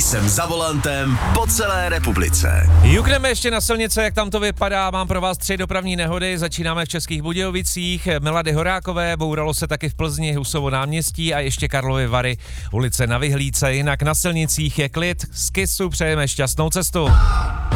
Jsem za volantem po celé republice. Jukneme ještě na silnice, jak tam to vypadá. Mám pro vás 3 dopravní nehody. Začínáme v Českých Budějovicích, Milady Horákové, bouralo se taky v Plzni, Husovo náměstí a ještě Karlovy Vary, ulice Na Vyhlídce. Jinak na silnicích je klid. Z KISu přejeme šťastnou cestu.